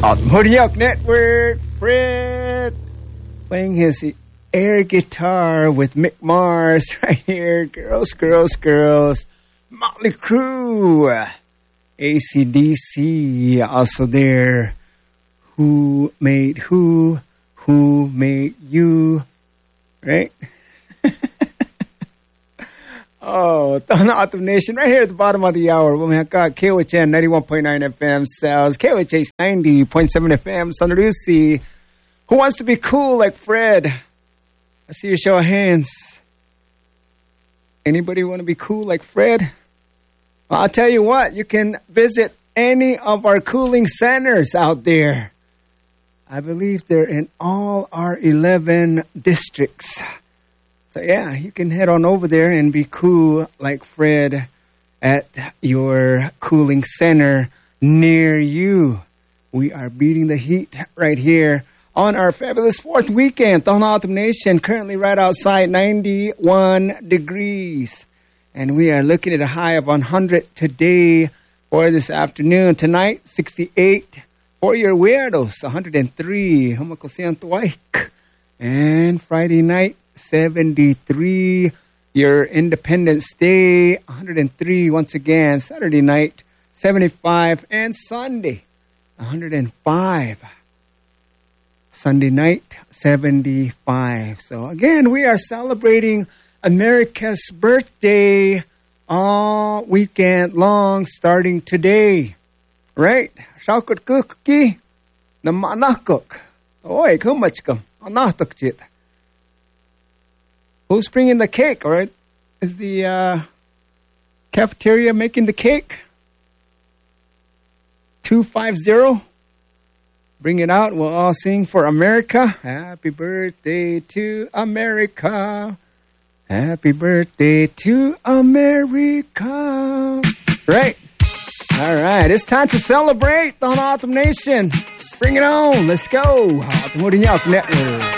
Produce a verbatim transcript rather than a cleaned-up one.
Automotive Network, Fred, playing his air guitar with Mick Mars right here. Girls, girls, girls. Motley Crue, A C D C, also there. Who made who? Who made you? Right? Oh, Tana Atom Nation, right here at the bottom of the hour. We have got K O H N ninety-one point nine F M Sales, K O H H ninety point seven F M San Lucie. Who wants to be cool like Fred? I see you show of hands. Anybody want to be cool like Fred? Well, I'll tell you what, you can visit any of our cooling centers out there. I believe they're in all our eleven districts. So, yeah, you can head on over there and be cool like Fred at your cooling center near you. We are beating the heat right here on our fabulous fourth weekend. Tana Atom Nation, currently right outside ninety-one degrees. And we are looking at a high of one hundred today for this afternoon. Tonight, sixty-eight. For your weirdos, one hundred three. And Friday night, seventy-three. Your Independence Day, one hundred three once again. Saturday night, seventy-five. And Sunday, one hundred five. Sunday night, seventy-five. So again, we are celebrating America's birthday all weekend long, starting today. Right? Shakut cookie, the manakuk. Oi, how much come? Anatuk chit. Who's bringing the cake, all right? Is the uh, cafeteria making the cake? two five zero. Bring it out. We'll all sing for America. Happy birthday to America. Happy birthday to America. Right. All right. It's time to celebrate on Atom Nation. Bring it on. Let's go. Automotive Network.